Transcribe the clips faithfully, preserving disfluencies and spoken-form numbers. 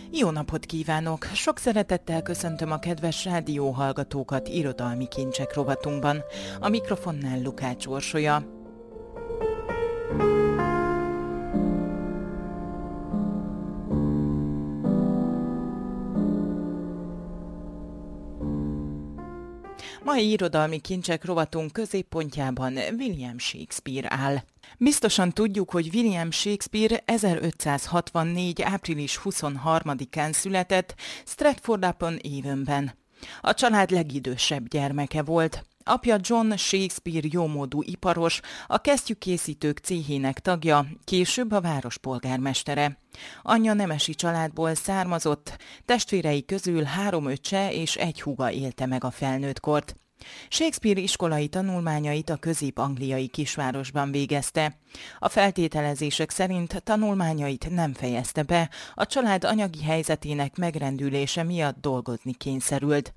Jó napot kívánok! Sok szeretettel köszöntöm a kedves rádióhallgatókat irodalmi kincsek rovatunkban. A mikrofonnál Lukács Orsolya. Mai irodalmi kincsek rovatunk középpontjában William Shakespeare áll. Biztosan tudjuk, hogy William Shakespeare ezerötszázhatvannégy. április huszonharmadikán született Stratford-upon-Avonben. A család legidősebb gyermeke volt. Apja John Shakespeare jómódú iparos, a kesztyűkészítők céhének tagja, később a város polgármestere. Anyja nemesi családból származott, testvérei közül három öccse és egy húga élte meg a felnőttkort. Shakespeare iskolai tanulmányait a közép-angliai kisvárosban végezte. A feltételezések szerint tanulmányait nem fejezte be, a család anyagi helyzetének megrendülése miatt dolgozni kényszerült.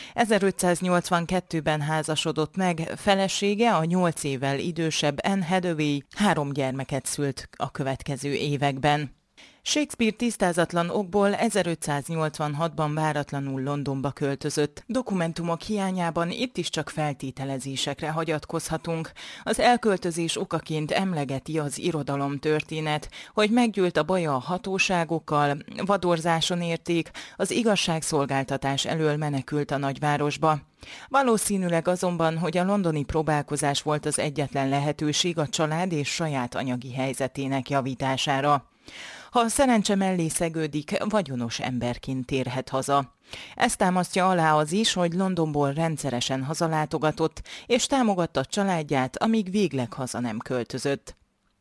ezerötszáznyolcvankettőben házasodott meg, felesége, a nyolc évvel idősebb Anne Hathaway három gyermeket szült a következő években. Shakespeare tisztázatlan okból ezerötszáznyolcvanhatban váratlanul Londonba költözött. Dokumentumok hiányában itt is csak feltételezésekre hagyatkozhatunk. Az elköltözés okaként emlegeti az irodalomtörténet, hogy meggyűlt a baja a hatóságokkal, vadorzáson érték, az igazságszolgáltatás elől menekült a nagyvárosba. Valószínűleg azonban, hogy a londoni próbálkozás volt az egyetlen lehetőség a család és saját anyagi helyzetének javítására. Ha a szerencse mellé szegődik, vagyonos emberként térhet haza. Ezt támasztja alá az is, hogy Londonból rendszeresen hazalátogatott, és támogatta a családját, amíg végleg haza nem költözött.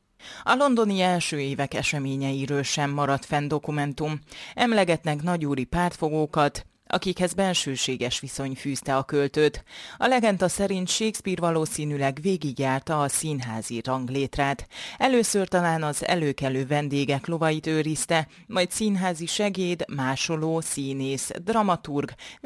A londoni első évek eseményeiről sem maradt fenn dokumentum. Emlegetnek nagyúri pártfogókat, akikhez bensőséges viszony fűzte a költőt. A legenda szerint Shakespeare valószínűleg végigjárta a színházi ranglétrát. Először talán az előkelő vendégek lovait őrizte, majd színházi segéd, másoló, színész, dramaturg,